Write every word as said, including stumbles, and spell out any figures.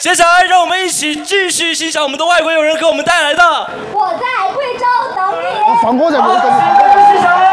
接下来，让我们一起继续欣赏我们的外国友人给我们带来的《 我在贵州等你》。 放歌就冇咁。